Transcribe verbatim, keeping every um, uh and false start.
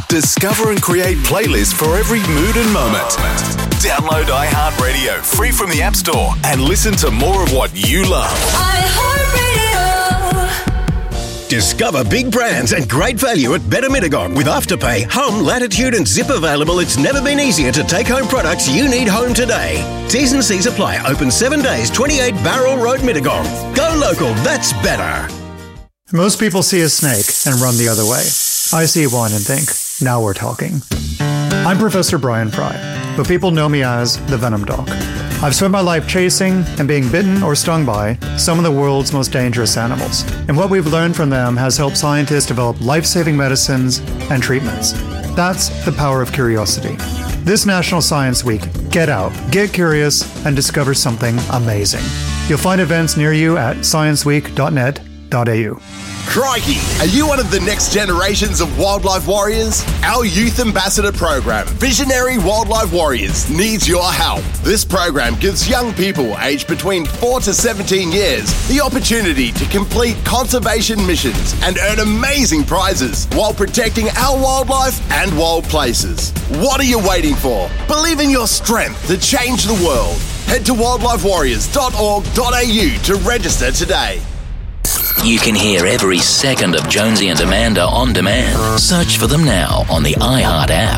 Discover and create playlists for every mood and moment. Download iHeartRadio free from the App Store and listen to more of what you love. iHeartRadio. Discover big brands and great value at Better Mittagong. With Afterpay, Hum, Latitude and Zip available, it's never been easier to take home products you need home today. T's and C's apply. Open seven days, twenty-eight Barrel Road, Mittagong. Go local, that's better. Most people see a snake and run the other way. I see one and think, now we're talking. I'm Professor Brian Fry, but people know me as the Venom Doc. I've spent my life chasing and being bitten or stung by some of the world's most dangerous animals. And what we've learned from them has helped scientists develop life-saving medicines and treatments. That's the power of curiosity. This National Science Week, get out, get curious, and discover something amazing. You'll find events near you at science week dot net dot a u. Crikey! Are you one of the next generations of wildlife warriors? Our Youth Ambassador program, Visionary Wildlife Warriors, needs your help. This program gives young people aged between four to seventeen years the opportunity to complete conservation missions and earn amazing prizes while protecting our wildlife and wild places. What are you waiting for? Believe in your strength to change the world. Head to wildlife warriors dot org dot a u to register today. You can hear every second of Jonesy and Amanda on demand. Search for them now on the iHeart app.